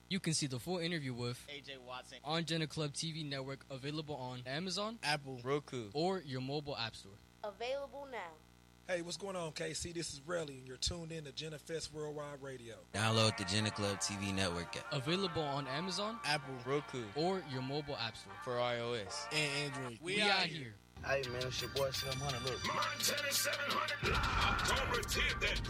You can see the full interview with AJ Watson on Jenna Club TV network, available on Amazon, Apple, Roku, or your mobile app store. Available now. Hey, what's going on, KC? This is Relly, and you're tuned in to Jenna Fest Worldwide Radio. Download the Jenna Club TV network app. Available on Amazon, Apple, Roku, or your mobile app store. for iOS and Android. We out here. Hey man, it's your boy 700. Look, Montana 700 live. October 10th at